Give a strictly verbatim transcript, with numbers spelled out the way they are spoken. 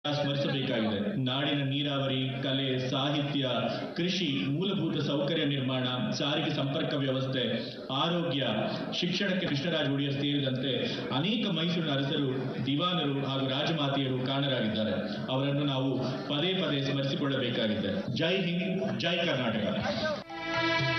ಸ್ಮರಿಸಬೇಕಾಗಿದೆ. ನಾಡಿನ ನೀರಾವರಿ, ಕಲೆ, ಸಾಹಿತ್ಯ, ಕೃಷಿ, ಮೂಲಭೂತ ಸೌಕರ್ಯ ನಿರ್ಮಾಣ, ಸಾರಿಗೆ ಸಂಪರ್ಕ ವ್ಯವಸ್ಥೆ, ಆರೋಗ್ಯ, ಶಿಕ್ಷಣಕ್ಕೆ ಕೃಷ್ಣರಾಜ ಒಡೆಯರ್ ಸೇರಿದಂತೆ ಅನೇಕ ಮೈಸೂರಿನ ಅರಸರು, ದಿವಾನರು ಹಾಗೂ ರಾಜಮಾತೆಯರು ಕಾರಣರಾಗಿದ್ದಾರೆ. ಅವರನ್ನು ನಾವು ಪದೇ ಪದೇ ಸ್ಮರಿಸಿಕೊಳ್ಳಬೇಕಾಗಿದೆ. ಜೈ ಹಿಂದ್, ಜೈ ಕರ್ನಾಟಕ.